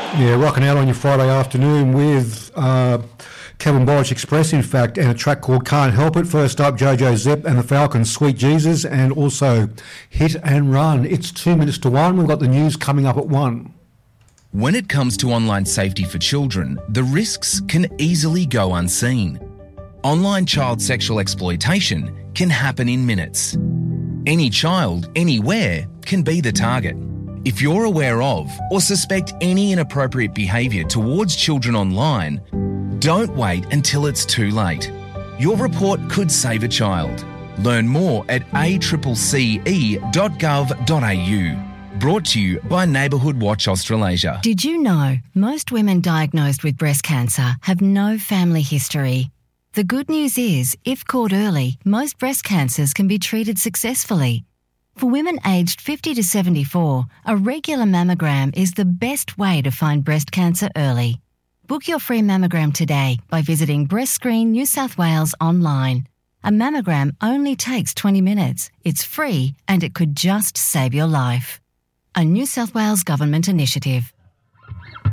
Yeah, rocking out on your Friday afternoon with Kevin Borich Express, in fact, and a track called Can't Help It. First up, Jojo Zepp and the Falcons, Sweet Jesus, and also Hit and Run. It's 2 minutes to 1. We've got the news coming up at 1. When it comes to online safety for children, the risks can easily go unseen. Online child sexual exploitation can happen in minutes. Any child, anywhere, can be the target. If you're aware of or suspect any inappropriate behaviour towards children online, don't wait until it's too late. Your report could save a child. Learn more at accce.gov.au. Brought to you by Neighbourhood Watch Australasia. Did you know most women diagnosed with breast cancer have no family history? The good news is, if caught early, most breast cancers can be treated successfully. For women aged 50 to 74, a regular mammogram is the best way to find breast cancer early. Book your free mammogram today by visiting Breast Screen New South Wales online. A mammogram only takes 20 minutes. It's free and it could just save your life. A New South Wales Government initiative.